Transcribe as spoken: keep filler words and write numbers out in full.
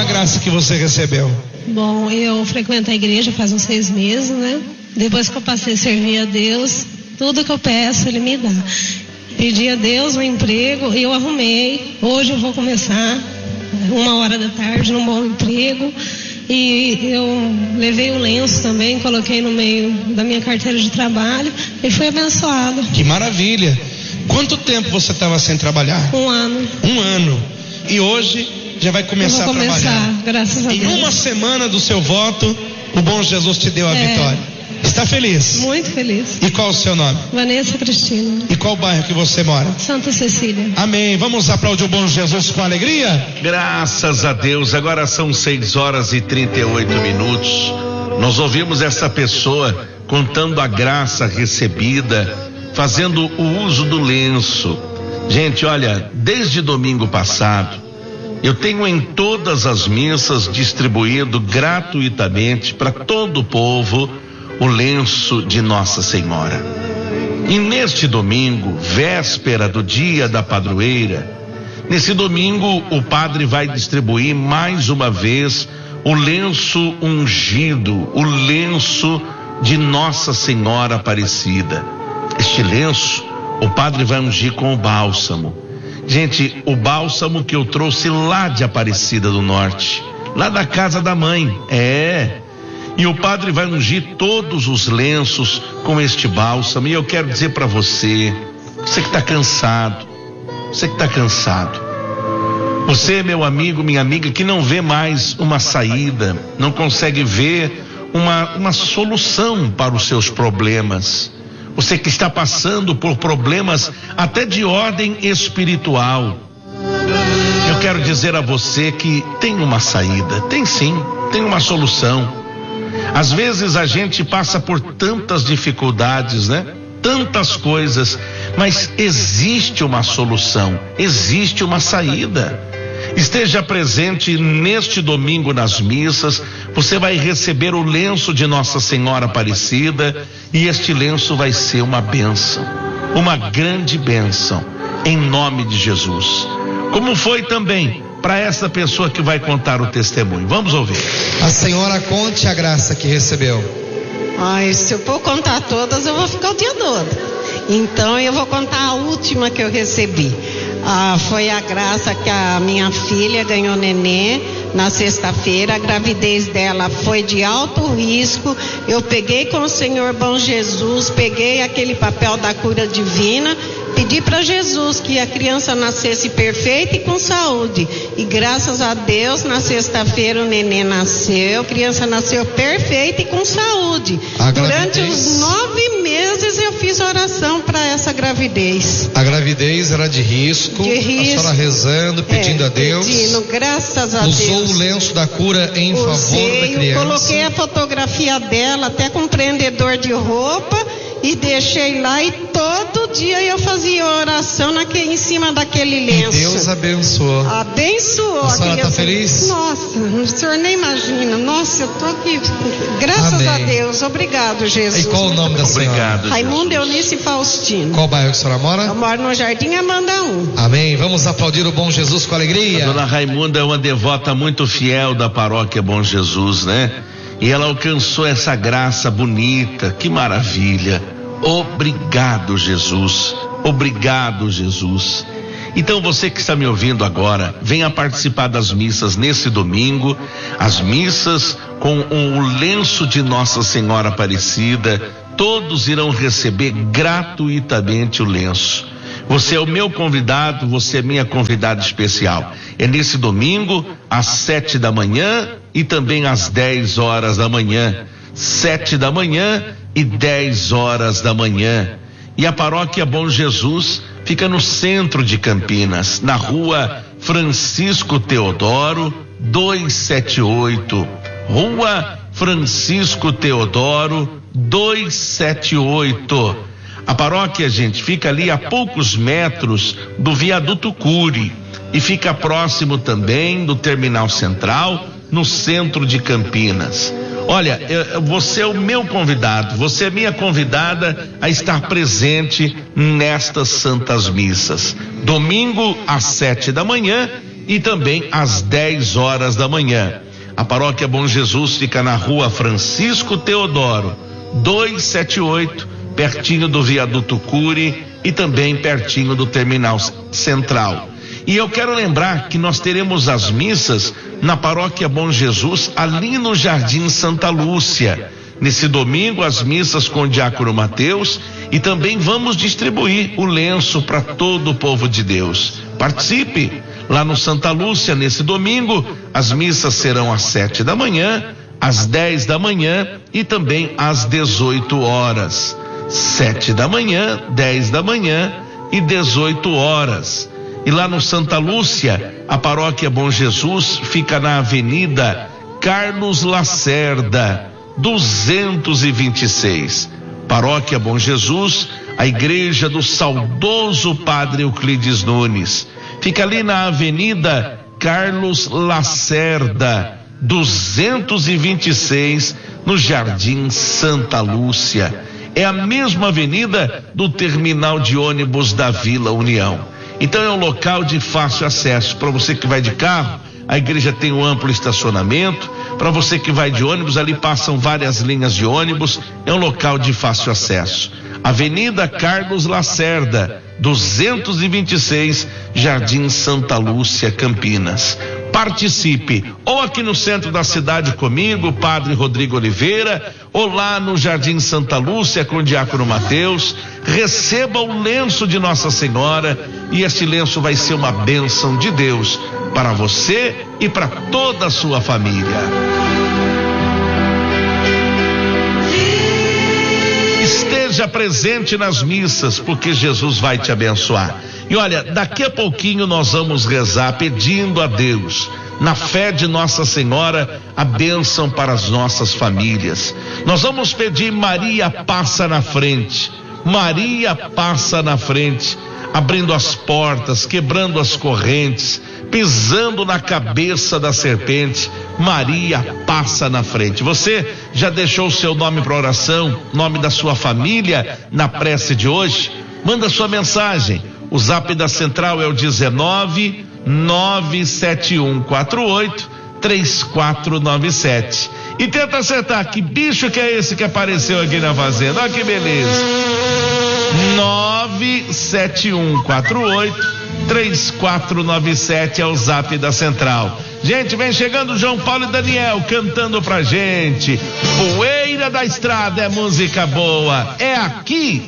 graça que você recebeu? Bom, eu frequento a igreja faz uns seis meses, né? Depois que eu passei a servir a Deus, tudo que eu peço Ele me dá. Pedi a Deus um emprego e eu arrumei. Hoje eu vou começar uma hora da tarde num bom emprego. E eu levei um lenço também, coloquei no meio da minha carteira de trabalho e fui abençoado. Que maravilha! Quanto tempo você estava sem trabalhar? Um ano. Um ano. E hoje já vai começar eu vou começar, a trabalhar. Graças a em Deus. Em uma semana do seu voto, o bom Jesus te deu a é. vitória. Está feliz? Muito feliz. E qual o seu nome? Vanessa Cristina. E qual bairro que você mora? Santa Cecília. Amém. Vamos aplaudir o bom Jesus com alegria? Graças a Deus. Agora são seis horas e trinta e oito minutos. Nós ouvimos essa pessoa contando a graça recebida, fazendo o uso do lenço. Gente, olha, desde domingo passado, eu tenho em todas as missas distribuído gratuitamente para todo o povo o lenço de Nossa Senhora. E neste domingo, véspera do dia da padroeira, nesse domingo o padre vai distribuir mais uma vez o lenço ungido, o lenço de Nossa Senhora Aparecida. Este lenço o padre vai ungir com o bálsamo. Gente, o bálsamo que eu trouxe lá de Aparecida do Norte, lá da casa da mãe, é... E o padre vai ungir todos os lenços com este bálsamo. E eu quero dizer para você, você que está cansado, você que está cansado, você, meu amigo, minha amiga, que não vê mais uma saída, não consegue ver uma, uma solução para os seus problemas, você que está passando por problemas até de ordem espiritual, eu quero dizer a você que tem uma saída, tem sim, tem uma solução. Às vezes a gente passa por tantas dificuldades, né? Tantas coisas, mas existe uma solução, existe uma saída. Esteja presente neste domingo nas missas, você vai receber o lenço de Nossa Senhora Aparecida e este lenço vai ser uma bênção, uma grande bênção, em nome de Jesus. Como foi também para essa pessoa que vai contar o testemunho. Vamos ouvir. A senhora conte a graça que recebeu. Ai, se eu for contar todas, eu vou ficar o dia todo. Então eu vou contar a última que eu recebi. Ah, foi a graça que a minha filha ganhou nenê na sexta-feira. A gravidez dela foi de alto risco. Eu peguei com o Senhor Bom Jesus, peguei aquele papel da cura divina, pedi para Jesus que a criança nascesse perfeita e com saúde. E graças a Deus, na sexta-feira o neném nasceu, a criança nasceu perfeita e com saúde. A Durante gravidez... os nove meses eu fiz oração para essa gravidez. A gravidez era de risco, de risco. A senhora rezando, pedindo é, a Deus. Pedindo, graças a Usou Deus. Usou o lenço da cura em Usei, favor da criança. Eu coloquei a fotografia dela até com um prendedor de roupa e deixei lá, e todo dia eu fazia oração naquele, em cima daquele lenço. E Deus abençoou. Abençoou. A senhora está feliz? Nossa, o senhor nem imagina. Nossa, eu tô aqui. Graças Amém. a Deus. Obrigado, Jesus. E qual o nome da senhora? Obrigado. Raimundo Eunice Faustino. Qual bairro que a senhora mora? Eu moro no Jardim Amanda um. Amém. Vamos aplaudir o bom Jesus com alegria. A dona Raimunda é uma devota muito fiel da paróquia Bom Jesus, né? E ela alcançou essa graça bonita. Que maravilha. Obrigado, Jesus. Obrigado, Jesus. Então você que está me ouvindo agora, venha participar das missas nesse domingo, as missas com o lenço de Nossa Senhora Aparecida. Todos irão receber gratuitamente o lenço. Você é o meu convidado, você é minha convidada especial. É nesse domingo, às sete da manhã e também às dez horas da manhã. Sete da manhã e dez horas da manhã. E a paróquia Bom Jesus fica no centro de Campinas, na rua Francisco Teodoro, duzentos e setenta e oito. Rua Francisco Teodoro, duzentos e setenta e oito. A paróquia, gente, fica ali a poucos metros do viaduto Cury e fica próximo também do Terminal Central, no centro de Campinas. Olha, eu, você é o meu convidado, você é minha convidada a estar presente nestas santas missas. Domingo às sete da manhã e também às dez horas da manhã. A Paróquia Bom Jesus fica na rua Francisco Teodoro, duzentos e setenta e oito, pertinho do viaduto Cury e também pertinho do terminal central. E eu quero lembrar que nós teremos as missas na Paróquia Bom Jesus, ali no Jardim Santa Lúcia. Nesse domingo, as missas com o diácono Mateus, e também vamos distribuir o lenço para todo o povo de Deus. Participe lá no Santa Lúcia nesse domingo. As missas serão às sete da manhã, às dez da manhã e também às dezoito horas. Sete da manhã, dez da manhã e dezoito horas. E lá no Santa Lúcia, a Paróquia Bom Jesus fica na Avenida Carlos Lacerda, duzentos e vinte e seis. Paróquia Bom Jesus, a igreja do saudoso Padre Euclides Nunes. Fica ali na Avenida Carlos Lacerda, duzentos e vinte e seis, no Jardim Santa Lúcia. É a mesma avenida do terminal de ônibus da Vila União. Então é um local de fácil acesso. Para você que vai de carro, a igreja tem um amplo estacionamento. Para você que vai de ônibus, ali passam várias linhas de ônibus. É um local de fácil acesso. Avenida Carlos Lacerda, duzentos e vinte e seis, Jardim Santa Lúcia, Campinas. Participe, ou aqui no centro da cidade comigo, Padre Rodrigo Oliveira, ou lá no Jardim Santa Lúcia com o diácono Mateus. Receba o lenço de Nossa Senhora, e esse lenço vai ser uma bênção de Deus para você e para toda a sua família. Esteja presente nas missas, porque Jesus vai te abençoar. E olha, daqui a pouquinho nós vamos rezar pedindo a Deus, na fé de Nossa Senhora, a bênção para as nossas famílias. Nós vamos pedir: Maria passa na frente, Maria passa na frente, abrindo as portas, quebrando as correntes, pisando na cabeça da serpente. Maria passa na frente. Você já deixou o seu nome para oração, nome da sua família na prece de hoje? Manda sua mensagem. O zap da central é o dezenove, nove sete um quatro oito, três quatro nove sete. E tenta acertar, que bicho que é esse que apareceu aqui na fazenda? Olha que beleza. nove sete um quatro oito, três quatro nove sete é o zap da central. Gente, vem chegando João Paulo e Daniel cantando pra gente. Poeira da Estrada é música boa, é aqui